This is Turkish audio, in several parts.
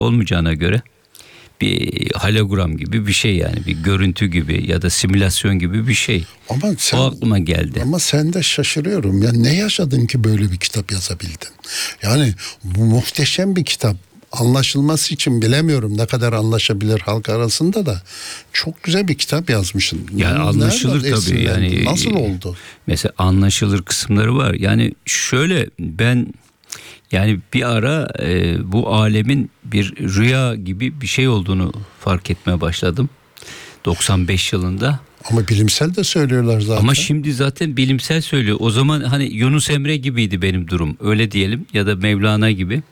olmayacağına göre bir hologram gibi bir şey, yani bir görüntü gibi ya da simülasyon gibi bir şey. Ama sen, o aklıma geldi. Ama sen de şaşırıyorum. Ya ne yaşadın ki böyle bir kitap yazabildin? Yani bu muhteşem bir kitap. Anlaşılması için bilemiyorum ne kadar anlaşabilir halk arasında da. Çok güzel bir kitap yazmışsın. Yani anlaşılır tabii. Yani nasıl oldu? Mesela anlaşılır kısımları var. Yani şöyle, ben yani bir ara bu alemin bir rüya gibi bir şey olduğunu fark etmeye başladım. 95 yılında. Ama bilimsel de söylüyorlar zaten. Ama şimdi zaten bilimsel söylüyor. O zaman hani Yunus Emre gibiydi benim durum. Öyle diyelim, ya da Mevlana gibi.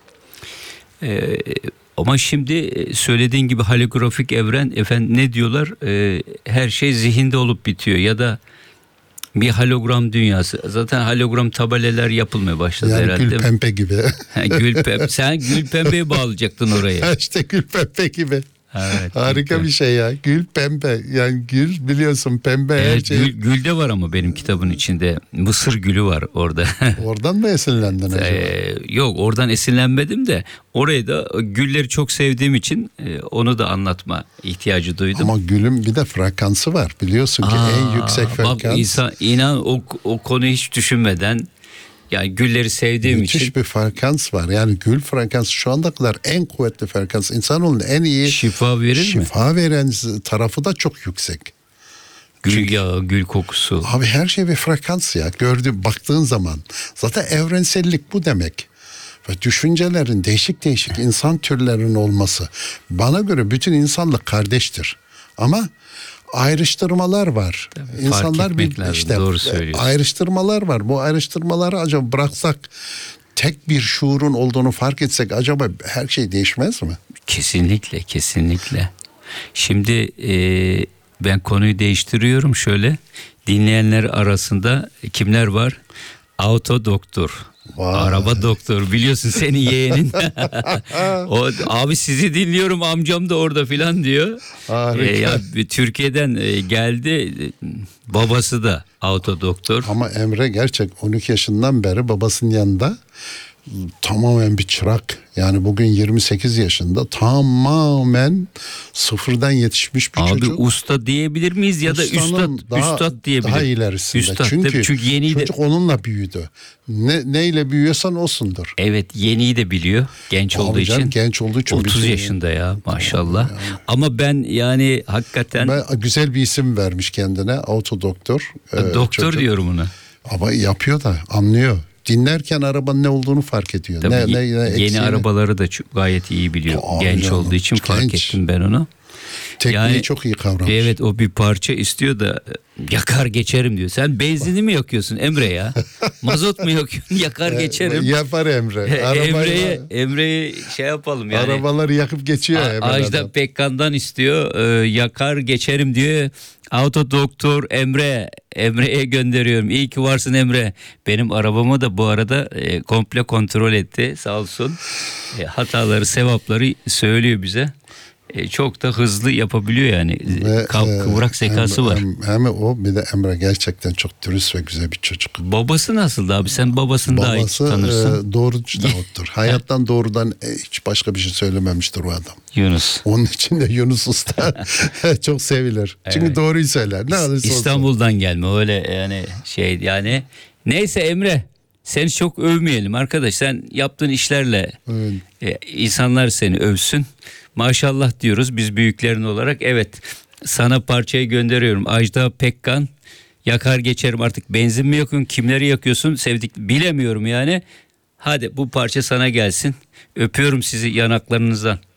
Ama şimdi söylediğin gibi holografik evren, efendim ne diyorlar? Her şey zihinde olup bitiyor ya da bir hologram dünyası. Zaten hologram tabelalar yapılmaya başladı yani herhalde. Gül Pembe gibi. Sen Gül Pembe'yi bağlayacaktın oraya. İşte Gül Pembe gibi. Evet, harika bir şey ya. Gül pembe. Yani gül biliyorsun, pembe her evet, şey. Gül de var ama benim kitabın içinde. Mısır gülü var orada. Oradan mı esinlendin acaba? Yok, oradan esinlenmedim de oraya da gülleri çok sevdiğim için onu da anlatma ihtiyacı duydum. Ama gülün bir de frekansı var. Biliyorsun ki en yüksek frekans. Bak inan o konuyu hiç düşünmeden, yani gülleri sevdiğim için. Müthiş bir frekans var. Yani gül frekansı şu anda kadar en kuvvetli frekans. İnsanoğlunun en iyi Şifa verir mi? Şifa veren tarafı da çok yüksek. Gül yağı, gül kokusu. Abi her şey bir frekans ya. Baktığın zaman. Zaten evrensellik bu demek. Ve düşüncelerin değişik değişik insan türlerinin olması. Bana göre bütün insanlık kardeştir. Ama ayrıştırmalar var. Tabii, İnsanlar fark etmek lazım. Doğru söylüyorsun. Ayrıştırmalar var. Bu ayrıştırmaları acaba bıraksak, tek bir şuurun olduğunu fark etsek acaba her şey değişmez mi? Kesinlikle, kesinlikle. Şimdi ben konuyu değiştiriyorum şöyle. Dinleyenler arasında kimler var? Auto doktor. Vay. Araba doktor, biliyorsun senin yeğenin. O abi sizi dinliyorum, amcam da orada filan diyor. Ya Türkiye'den geldi, babası da auto doktor. Ama Emre gerçek 12 yaşından beri babasının yanında tamamen bir çırak. Yani bugün 28 yaşında, tamamen sıfırdan yetişmiş bir çocuk. Abi usta diyebilir miyiz ya da üstad diyebilir. Daha ilerisinde. Üstad, çünkü yeniyi çocuk de, onunla büyüdü. Neyle büyüyorsan osundur. evet, yeniyi de biliyor genç olduğu için. Genç olduğu için 30 yaşında ya maşallah. Ama ben yani hakikaten güzel bir isim vermiş kendine, auto doktor. Doktor çocuk. diyorum ona. Ama yapıyor da, anlıyor. Dinlerken arabanın ne olduğunu fark ediyor. Tabii yeni eksiğini. arabaları da gayet iyi biliyor. Genç canım, olduğu için fark ettim ben onu. Tekniği çok iyi kavramış. Evet, o bir parça istiyor da yakar geçerim diyor. Sen benzini mi yakıyorsun Emre ya? Mazot mu yakıyorsun? Yakar geçerim. Yapar Emre. Emre'yi şey yapalım yani. Arabaları yakıp geçiyor hemen. Ajda Pekkan'dan istiyor. Yakar geçerim diyor. Auto doktor Emre'ye gönderiyorum. İyi ki varsın Emre. Benim arabamı da bu arada komple kontrol etti. Sağ olsun. Hataları, sevapları söylüyor bize. Çok da hızlı yapabiliyor yani. Kıvrak zekası var. Hem o, bir de Emre gerçekten çok dürüst ve güzel bir çocuk. Babası nasıldı abi? Sen babasını daha iyi tanırsın. Babası doğrucu davuttur. Hayattan doğrudan hiç başka bir şey söylememiştir o adam. Yunus. Onun için de Yunus Usta çok sevilir. Çünkü evet, doğruyu söyler. Ne alırsa İstanbul'dan gelme öyle yani şey yani. Neyse Emre, seni çok övmeyelim arkadaş. Sen yaptığın işlerle insanlar seni övsün. Maşallah diyoruz biz büyüklerin olarak. Evet, sana parçayı gönderiyorum. Ajda Pekkan, yakar geçerim. Artık benzin mi yakıyorsun, kimleri yakıyorsun, sevdik bilemiyorum yani. Hadi bu parça sana gelsin. Öpüyorum sizi yanaklarınızdan.